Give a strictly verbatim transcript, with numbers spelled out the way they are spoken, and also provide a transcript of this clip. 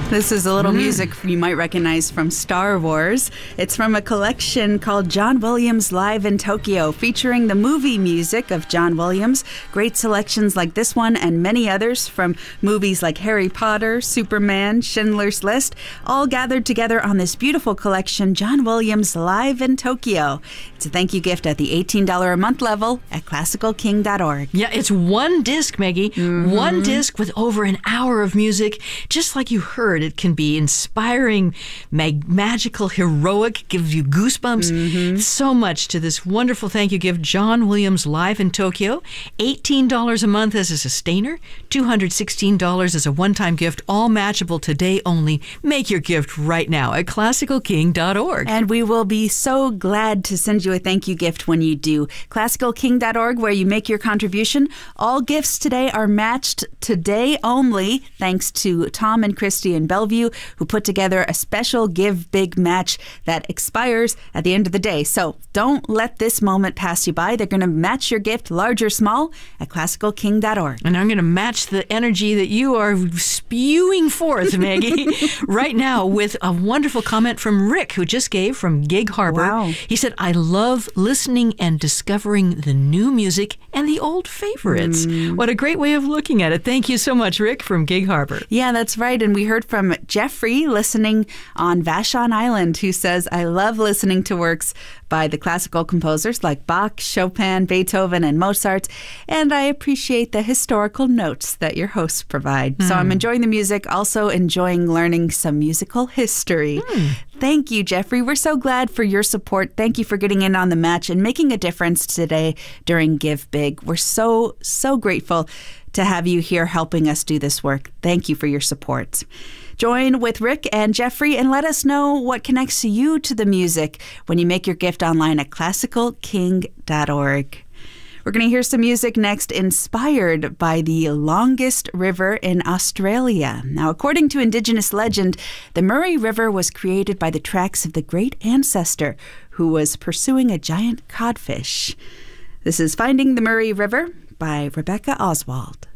This is a little mm. music you might recognize from Star Wars. It's from a collection called John Williams Live in Tokyo, featuring the movie music of John Williams. Great selections like this one and many others from movies like Harry Potter, Superman, Schindler's List, all gathered together on this beautiful collection, John Williams Live in Tokyo. It's a thank you gift at the eighteen dollars a month level at classical king dot org. Yeah, it's one disc, Maggie. Mm-hmm. One disc with over an hour of music. Just like you heard, it can be inspiring, mag- magical, heroic, gives you goosebumps. Mm-hmm. So much to this wonderful thank you gift, John Williams Live in Tokyo. eighteen dollars a month as a sustainer, two hundred sixteen dollars as a one-time gift, all matchable today only. Make your gift right now at classical king dot org. And we will be so glad to send you a thank you gift when you do. classical king dot org, where you make your contribution. All gifts today are matched today only, thanks to Tom and Christy in Bellevue, who put together a special Give Big match that expires at the end of the day. So don't let this moment pass you by. They're going to match your gift, large or small, at classical king dot org. And I'm going to match the energy that you are spewing forth, Maggie, right now with a wonderful comment from Rick, who just gave from Gig Harbor. Wow. He said, I love listening and discovering the new music and the old favorites. Mm. What a great way of looking at it. Thank you so much, Rick, from Gig Harbor. Yeah, that's right. And we heard from Jeffrey listening on Vashon Island, who says, I love listening to works by the classical composers like Bach, Chopin, Beethoven, and Mozart, and I appreciate the historical notes that your hosts provide. Mm. So I'm enjoying the music, also enjoying learning some musical history. Mm. Thank you, Jeffrey. We're so glad for your support. Thank you for getting in on the match and making a difference today during Give Big. We're so, so grateful to have you here helping us do this work. Thank you for your support. Join with Rick and Jeffrey and let us know what connects you to the music when you make your gift online at classical king dot org. We're going to hear some music next inspired by the longest river in Australia. Now, according to Indigenous legend, the Murray River was created by the tracks of the great ancestor who was pursuing a giant codfish. This is Finding the Murray River by Rebecca Oswald.